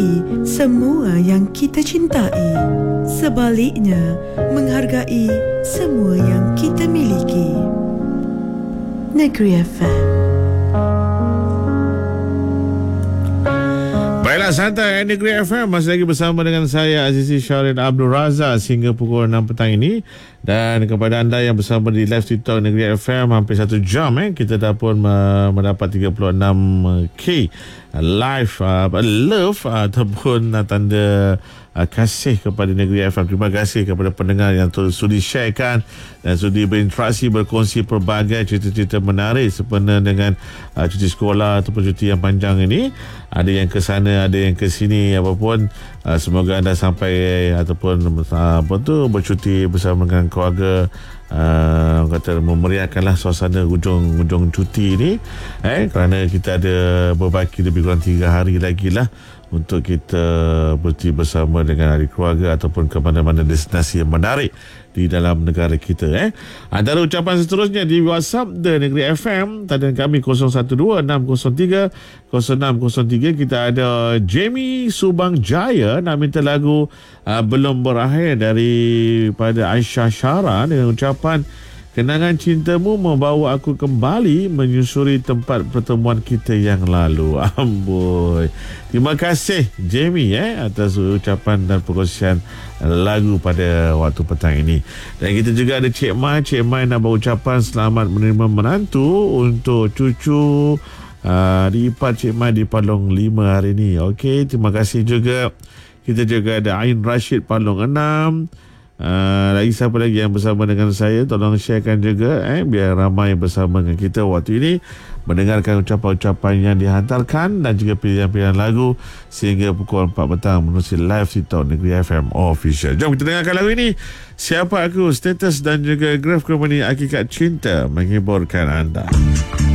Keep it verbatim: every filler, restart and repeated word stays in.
semua yang kita cintai. Sebaliknya, menghargai semua yang kita miliki. Negeri F M. Baiklah, santai Negeri F M masih lagi bersama dengan saya Azizi Syahrin Abdul Razak sehingga pukul enam petang ini. Dan kepada anda yang bersama di live TikTok Negeri F M hampir satu jam eh kita dah pun uh, mendapat tiga puluh enam K live uh, love uh, ataupun uh, tanda uh, kasih kepada Negeri F M. Terima kasih kepada pendengar yang sudi sharekan dan sudi berinteraksi, berkongsi pelbagai cerita-cerita menarik sempena dengan uh, cuti sekolah ataupun cuti yang panjang ini. Ada yang ke sana, ada yang ke sini, apapun uh, semoga anda sampai ataupun uh, apa tu bercuti bersama dengan keluarga, uh, kata memeriahkanlah suasana hujung-hujung cuti ini eh kerana kita ada berbaki lebih kurang tiga hari lagi lah untuk kita bercuti bersama dengan ahli keluarga ataupun ke mana-mana destinasi yang menarik di dalam negara kita eh. Antara ucapan seterusnya di WhatsApp The Negeri F M talian kami kosong satu dua enam kosong tiga kosong enam kosong tiga. Kita ada Jamie Subang Jaya nak minta lagu uh, Belum Berakhir daripada Aisyah Syara dengan ucapan kenangan cintamu membawa aku kembali menyusuri tempat pertemuan kita yang lalu. Amboi. Terima kasih Jamie eh atas ucapan dan perkongsian lagu pada waktu petang ini. Dan kita juga ada Cik Mai. Cik Mai nak berucapan selamat menerima menantu untuk cucu uh, diipar Cik Mai di Palong lima hari ini. Okey, terima kasih juga. Kita juga ada Ain Rashid Palong enam. Uh, lagi siapa lagi yang bersama dengan saya, tolong sharekan juga eh biar ramai bersama dengan kita waktu ini mendengarkan ucapan-ucapan yang dihantarkan dan juga pilihan-pilihan lagu sehingga pukul empat petang menerusi live TikTok Negeri F M Official. Jom kita dengarkan lagu ini. Siapa Aku, Status dan juga Graph Company Hakikat Cinta menghiburkan anda.